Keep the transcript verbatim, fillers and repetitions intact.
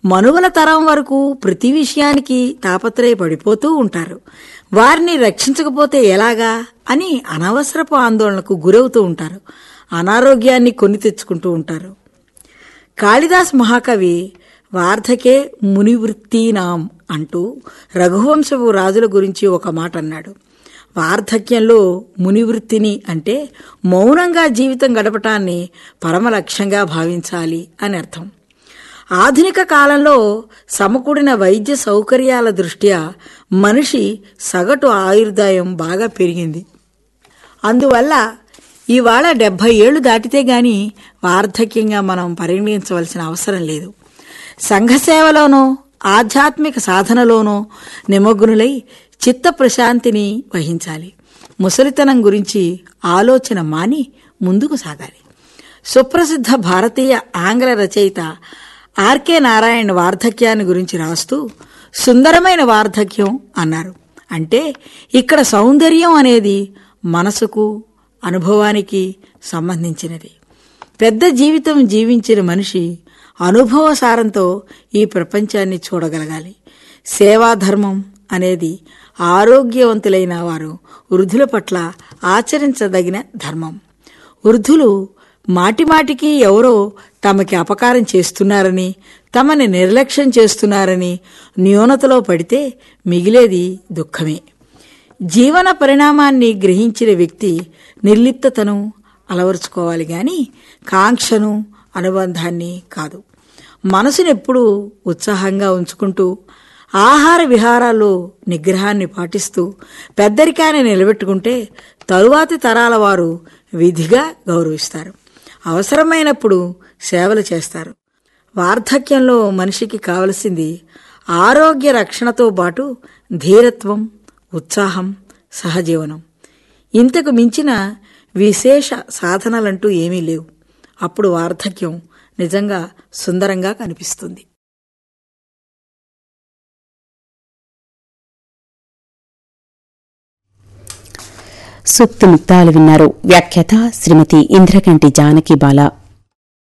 మనువల తరం వరకు ప్రతి విషయానికి తాపత్రయపడిపోతూ ఉంటారు. వారిని రక్షించకపోతే ఎలాగా అని అనవసరపు ఆందోళనకు గురవుతూ ఉంటారు. అనారోగ్యాన్ని కొని తెచ్చుకుంటూ ఉంటారు. కాళిదాస్ మహాకవి వార్ధకే మునివృత్తీనాం అంటూ రఘువంశపు రాజుల గురించి ఒక మాట అన్నాడు. వార్ధక్యంలో మునివృత్తిని అంటే మౌనంగా జీవితం గడపటాన్ని పరమలక్ష్యంగా భావించాలి అని అర్థం. ఆధునిక కాలంలో సమకూడిన వైద్య సౌకర్యాల దృష్ట్యా మనిషి సగటు ఆయుర్దాయం బాగా పెరిగింది. అందువల్ల ఇవాళ డెబ్బై ఏళ్లు దాటితే గాని వార్ధక్యంగా మనం పరిగణించవలసిన అవసరం లేదు. సంఘసేవలోనో ఆధ్యాత్మిక సాధనలోనో నిమగ్నులై చిత్త ప్రశాంతిని వహించాలి. ముసలితనం గురించి ఆలోచన మాని ముందుకు సాగాలి. సుప్రసిద్ధ భారతీయ ఆంగ్ల రచయిత ఆర్కే నారాయణ్ వార్ధక్యాన్ని గురించి రాస్తూ సుందరమైన వార్ధక్యం అన్నారు. అంటే ఇక్కడ సౌందర్యం అనేది మనసుకు అనుభవానికి సంబంధించినది. పెద్ద జీవితం జీవించిన మనిషి అనుభవ సారంతో ఈ ప్రపంచాన్ని చూడగలగాలి. సేవాధర్మం అనేది ఆరోగ్యవంతులైన వారు వృద్ధుల పట్ల ఆచరించదగిన ధర్మం. వృద్ధులు మాటిమాటికి ఎవరో తమకి అపకారం చేస్తున్నారని, తమని నిర్లక్ష్యం చేస్తున్నారని న్యూనతలో పడితే మిగిలేది దుఃఖమే. జీవన పరిణామాన్ని గ్రహించిన వ్యక్తి నిర్లిప్తతను అలవరుచుకోవాలి గాని కాంక్షను, అనుబంధాన్ని కాదు. మనసునెప్పుడూ ఉత్సాహంగా ఉంచుకుంటూ ఆహార విహారాల్లో నిగ్రహాన్ని పాటిస్తూ పెద్దరికాన్ని నిలబెట్టుకుంటే తరువాతి తరాల వారు విధిగా గౌరవిస్తారు. అవసరమైనప్పుడు సేవలు చేస్తారు. వార్ధక్యంలో మనిషికి కావలసింది ఆరోగ్య రక్షణతో పాటు ధీరత్వం, ఉత్సాహం, సహజీవనం. ఇంతకు మించిన విశేష సాధనలంటూ ఏమీ లేవు. అప్పుడు వార్ధక్యం నిజంగా సుందరంగా కనిపిస్తుంది. సూక్తి ముక్తాలు విన్నారు. వ్యాఖ్యాత శ్రీమతి ఇంద్రకంటి జానకి బాల.